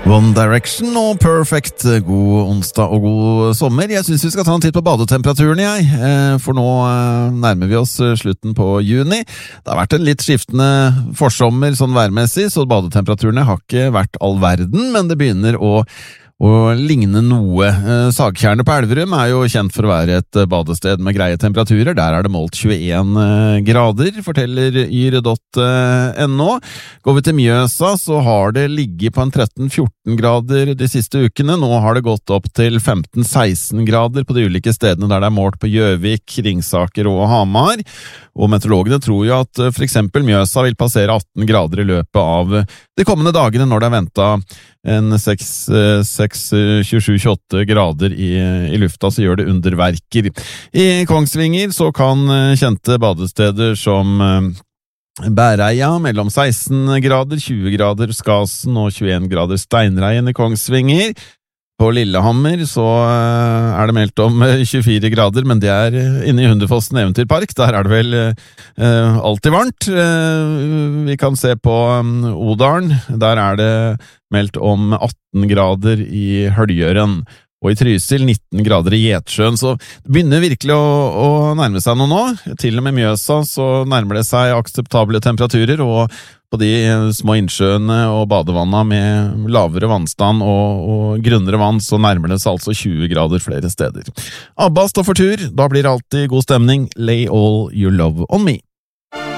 One Direction og Perfect. God onsdag og god sommer. Jeg synes vi skal ta en titt på badetemperaturen, for nå nærmer vi oss slutten på juni. Det har vært en litt skiftende forsommer sånn værmessig, så badetemperaturene har ikke vært all verden, men det begynner å ligne noe. Sagtjernet på Elverum er jo kjent for å være et badested med greie temperaturer. Der er det målt 21 grader, forteller yr.no. Går vi til Mjøsa, så har det ligget på en 13-14 grader de siste ukene. Nå har det gått opp til 15-16 grader på de ulike stedene der det er målt på Gjøvik, Ringsaker og Hamar. Og meteorologene tror jo at for eksempel Mjøsa vil passere 18 grader i løpet av de kommende dagene når det er ventet en 27-28 grader i lufta, så gjør det underverker. I Kongsvinger så kan kjente badesteder som Bæreia mellom 16 grader, 20 grader Skasen og 21 grader Steinreien i Kongsvinger. På Lillehammer så er det meldt om 24 grader, men det er inne i Hundefossen Eventyrpark. Der er det vel alltid varmt. Vi kan se på Odalen. Der er det meldt om 18 grader i Høljøren. Og i Trysil 19 grader i Gjetsjøen, så det begynner virkelig å nærme seg noe nå. Til og med Mjøsa så nærmer det seg akseptable temperaturer, og på de små innsjøene og badevanna med lavere vannstand og grunnere vann så nærmer det seg altså 20 grader flere steder. ABBA står for tur, da blir det alltid god stemning. Lay all your love on me.